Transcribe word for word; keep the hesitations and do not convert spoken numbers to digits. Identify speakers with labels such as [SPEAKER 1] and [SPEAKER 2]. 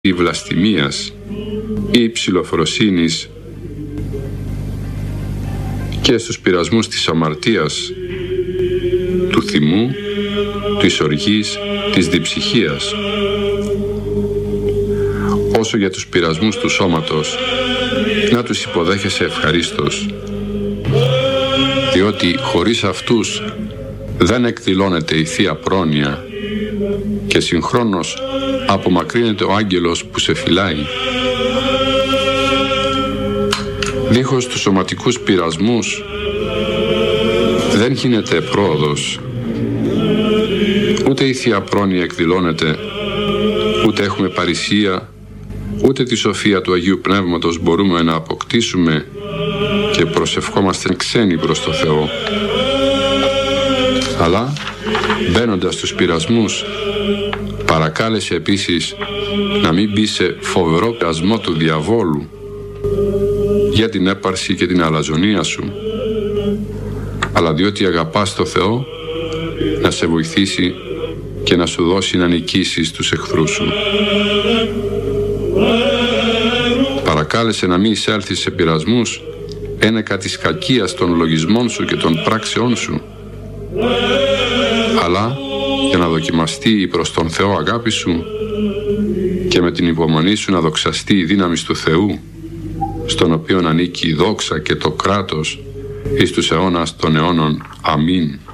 [SPEAKER 1] ή βλαστημίας ή ψιλοφροσύνης και στους πειρασμούς της αμαρτίας, του θυμού, της οργής, της διψυχίας. Όσο για τους πειρασμούς του σώματος, να τους υποδέχεσαι ευχαρίστως, διότι χωρίς αυτούς δεν εκδηλώνεται η Θεία Πρόνοια και συγχρόνως απομακρύνεται ο άγγελος που σε φυλάει. Δίχως τους σωματικούς πειρασμούς δεν γίνεται πρόοδος. Ούτε η Θεία Πρόνοια εκδηλώνεται, ούτε έχουμε παρησία, ούτε τη σοφία του Αγίου Πνεύματος μπορούμε να αποκτήσουμε και προσευχόμαστε ξένοι προς το Θεό. Αλλά μπαίνοντας στους πειρασμούς, παρακάλεσε επίσης να μην μπει σε φοβερό πειρασμό του διαβόλου για την έπαρση και την αλαζονία σου, αλλά διότι αγαπάς το Θεό να σε βοηθήσει και να σου δώσει να νικήσεις τους εχθρούς σου. Παρακάλεσε να μην εισέλθεις σε πειρασμούς ένεκα της κακίας των λογισμών σου και των πράξεών σου, αλλά για να δοκιμαστεί η προς τον Θεό αγάπη σου και με την υπομονή σου να δοξαστεί η δύναμη του Θεού, στον οποίο ανήκει η δόξα και το κράτος εις τους αιώνας των αιώνων. Αμήν.